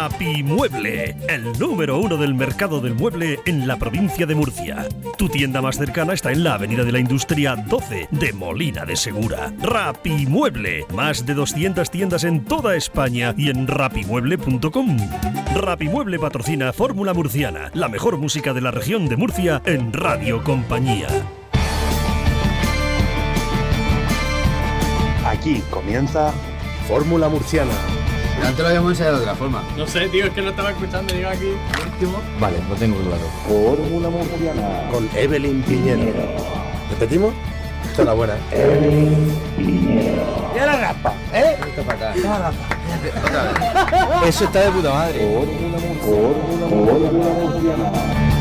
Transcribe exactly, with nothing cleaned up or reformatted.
Rapimueble, el número uno del mercado del mueble en la provincia de Murcia. Tu tienda más cercana está en la Avenida de la Industria doce de Molina de Segura. Rapimueble, más de doscientas tiendas en toda España y en rapimueble punto com. Rapimueble patrocina Fórmula Murciana, la mejor música de la región de Murcia en Radio Compañía. Aquí comienza Fórmula Murciana. Antes lo habíamos ensayado de otra forma. No sé, tío, es que lo estaba escuchando y digo aquí. Último. Vale, lo tengo claro. Fórmula Murciana. Con Evelyn Piñero. ¿Repetimos? Esta es la buena. Evelyn Piñero. Ya la raspa, ¿eh? Esto es fatal. Ya la raspa. Otra vez. Eso está de puta madre. Fórmula Murciana. Fórmula Murciana.